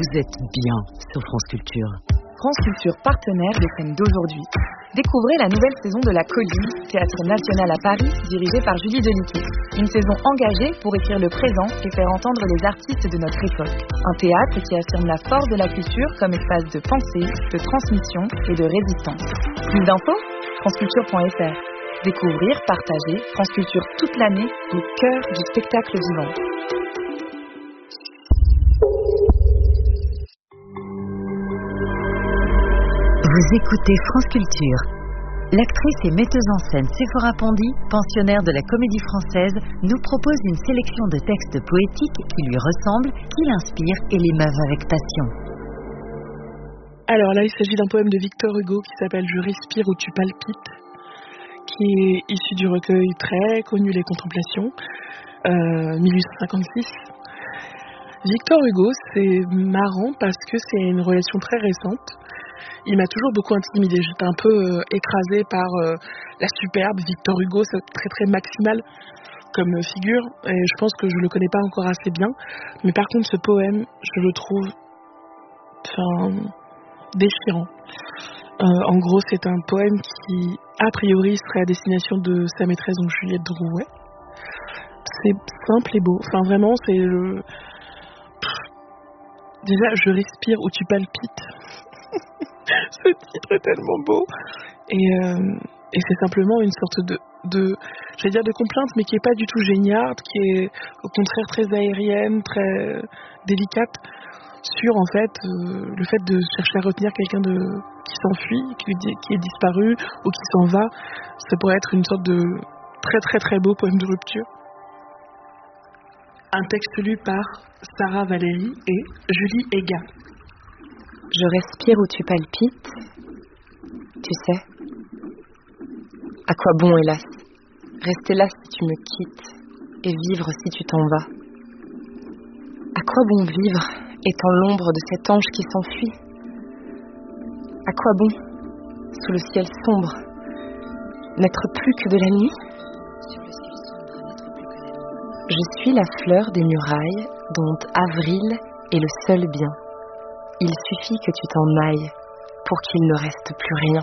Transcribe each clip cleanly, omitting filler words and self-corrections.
êtes bien sur France Culture. France Culture, partenaire des scènes d'aujourd'hui. Découvrez la nouvelle saison de La Colline, théâtre national à Paris, dirigé par Julie Deliquet. Une saison engagée pour écrire le présent et faire entendre les artistes de notre époque. Un théâtre qui affirme la force de la culture comme espace de pensée, de transmission et de résistance. Plus d'infos, franceculture.fr. Découvrir, partager, France Culture toute l'année, au cœur du spectacle vivant. Vous écoutez France Culture. L'actrice et metteuse en scène Séphora Pondy, pensionnaire de la Comédie Française, nous propose une sélection de textes poétiques qui lui ressemblent, qui l'inspirent et l'émeuvent avec passion. Alors là, il s'agit d'un poème de Victor Hugo qui s'appelle « Je respire où tu palpites », qui est issu du recueil très connu Les Contemplations, 1856. Victor Hugo, c'est marrant parce que c'est une relation très récente. Il m'a toujours beaucoup intimidée. J'étais un peu écrasée par la superbe Victor Hugo, c'est très très maximal comme figure, et je pense que je le connais pas encore assez bien. Mais par contre, ce poème, je le trouve déchirant. En gros, c'est un poème qui, a priori, serait à destination de sa maîtresse, donc Juliette Drouet. C'est simple et beau. Enfin, vraiment, c'est le... Déjà, je respire où tu palpites. Ce titre est tellement beau. Et c'est simplement une sorte j'allais dire de complainte, mais qui est pas du tout géniarde, qui est au contraire très aérienne, très délicate, sur en fait le fait de chercher à retenir quelqu'un qui s'enfuit, qui est disparu ou qui s'en va. Ça pourrait être une sorte de très très très beau poème de rupture. Un texte lu par Sarah Valéry et Julie Ega. Je respire où tu palpites, tu sais. À quoi bon, hélas, rester là si tu me quittes et vivre si tu t'en vas. À quoi bon vivre étant l'ombre de cet ange qui s'enfuit? À quoi bon, sous le ciel sombre, n'être plus que de la nuit? Je suis la fleur des murailles dont avril est le seul bien. Il suffit que tu t'en ailles pour qu'il ne reste plus rien.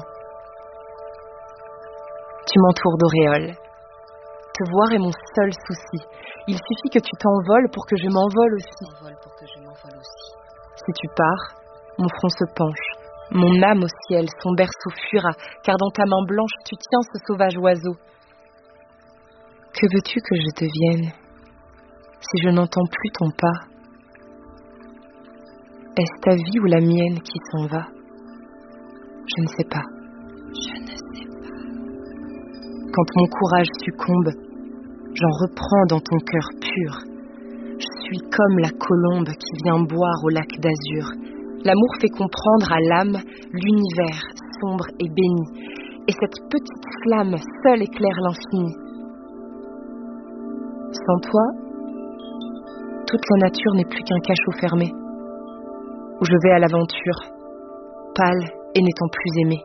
Tu m'entoures d'auréoles. Te voir est mon seul souci. Il suffit que tu t'envoles pour que je m'envole aussi. Si tu pars, mon front se penche. Mon âme au ciel, son berceau fuira, car dans ta main blanche, tu tiens ce sauvage oiseau. Que veux-tu que je devienne si je n'entends plus ton pas? Est-ce ta vie ou la mienne qui s'en va? Je ne sais pas. Quand mon courage succombe, j'en reprends dans ton cœur pur. Je suis comme la colombe qui vient boire au lac d'azur. L'amour fait comprendre à l'âme l'univers sombre et béni, et cette petite flamme seule éclaire l'infini. Sans toi, toute la nature n'est plus qu'un cachot fermé, où je vais à l'aventure, pâle et n'étant plus aimée.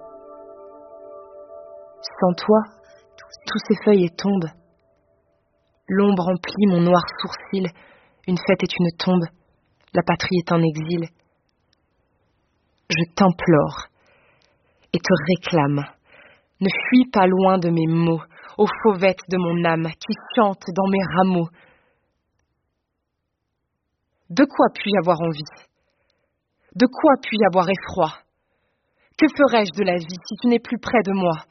Sans toi, tous ces feuilles tombent. L'ombre emplit mon noir sourcil, une fête est une tombe, la patrie est un exil. Je t'implore et te réclame, ne fuis pas loin de mes mots, aux fauvettes de mon âme qui chantent dans mes rameaux. De quoi puis-je avoir envie? De quoi puis-je avoir effroi? Que ferais-je de la vie si tu n'es plus près de moi?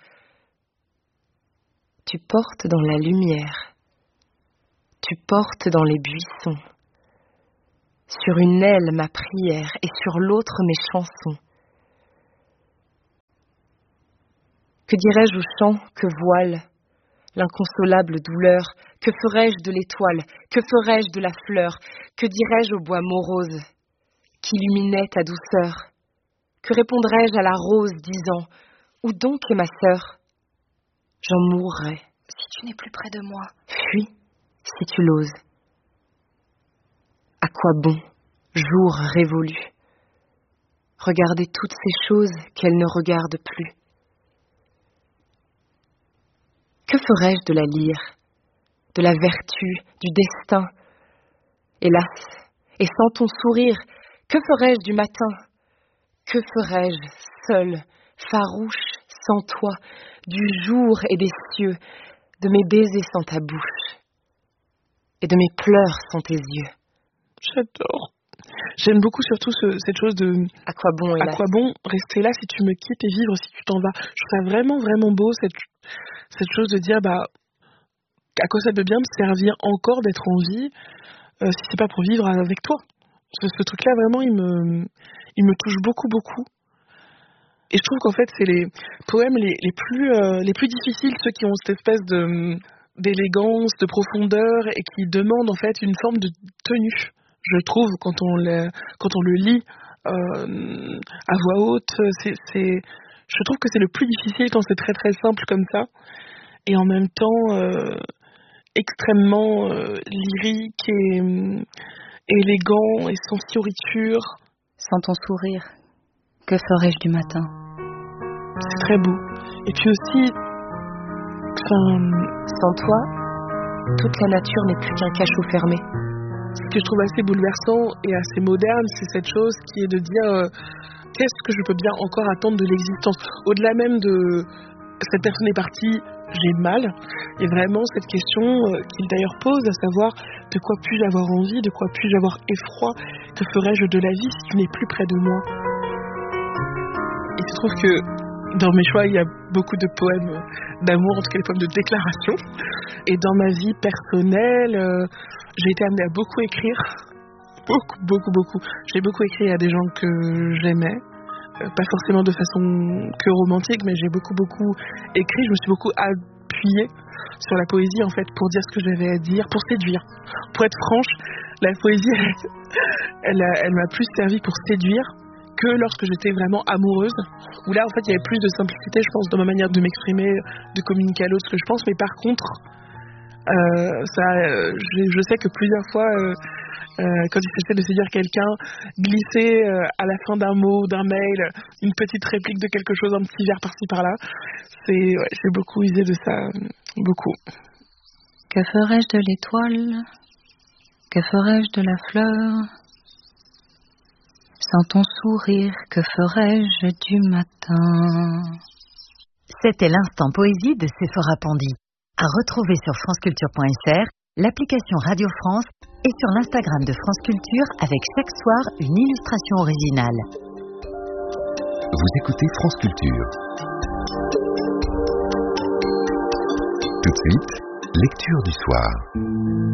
Tu portes dans la lumière, tu portes dans les buissons, sur une aile ma prière et sur l'autre mes chansons. Que dirais-je au chant que voile l'inconsolable douleur? Que ferais-je de l'étoile? Que ferais-je de la fleur? Que dirais-je au bois morose qui illuminait ta douceur? Que répondrais-je à la rose disant « Où donc est ma sœur ?» J'en mourrais. Si tu n'es plus près de moi. Fuis, si tu l'oses. À quoi bon, jour révolu, regarder toutes ces choses qu'elle ne regarde plus? Que ferais-je de la lyre, de la vertu, du destin? Hélas, et sans ton sourire, Que ferais-je du matin? Que ferais-je, seul, farouche, sans toi, du jour et des cieux, de mes baisers sans ta bouche, et de mes pleurs sans tes yeux? J'adore. J'aime beaucoup surtout cette chose de... À quoi bon, hélas? À quoi bon rester là si tu me quittes et vivre si tu t'en vas? Je trouve ça vraiment, vraiment beau, cette chose de dire, à quoi ça peut bien me servir encore d'être en vie si c'est pas pour vivre avec toi. Ce truc-là, vraiment, il me touche beaucoup, beaucoup. Et je trouve qu'en fait, c'est les poèmes les plus difficiles, ceux qui ont cette espèce d'élégance, de profondeur et qui demandent en fait une forme de tenue. Je trouve quand on le lit à voix haute, je trouve que c'est le plus difficile quand c'est très très simple comme ça et en même temps extrêmement lyrique et élégant et sans fioriture. Sans ton sourire, que ferais-je du matin? C'est très beau. Et puis aussi, sans toi, toute la nature n'est plus qu'un cachot fermé. Ce que je trouve assez bouleversant et assez moderne, c'est cette chose qui est de dire qu'est-ce que je peux bien encore attendre de l'existence. Au-delà même de cette personne est partie, j'ai mal. Et vraiment cette question qu'il d'ailleurs pose, à savoir de quoi puis-je avoir envie, de quoi puis-je avoir effroi, que ferais-je de la vie si tu n'es plus près de moi? Et je trouve que dans mes choix, il y a beaucoup de poèmes d'amour, en tout cas des poèmes de déclaration. Et dans ma vie personnelle, j'ai été amenée à beaucoup écrire. Beaucoup. J'ai beaucoup écrit à des gens que j'aimais. Pas forcément de façon que romantique, mais j'ai beaucoup écrit. Je me suis beaucoup appuyée sur la poésie, en fait, pour dire ce que j'avais à dire, pour séduire. Pour être franche, la poésie, elle m'a plus servi pour séduire que lorsque j'étais vraiment amoureuse, où là, en fait, il y avait plus de simplicité, je pense, dans ma manière de m'exprimer, de communiquer à l'autre ce que je pense, mais par contre, je sais que plusieurs fois, quand il s'agissait de séduire quelqu'un, glisser à la fin d'un mot, d'un mail, une petite réplique de quelque chose, un petit verre par-ci par-là, j'ai beaucoup usé de ça, beaucoup. Que ferais-je de l'étoile? Que ferais-je de la fleur? Sans ton sourire, que ferais-je du matin? C'était l'instant poésie de Séphora Pandy. À retrouver sur franceculture.fr, l'application Radio France et sur l'Instagram de France Culture avec chaque soir une illustration originale. Vous écoutez France Culture. Tout de suite, lecture du soir.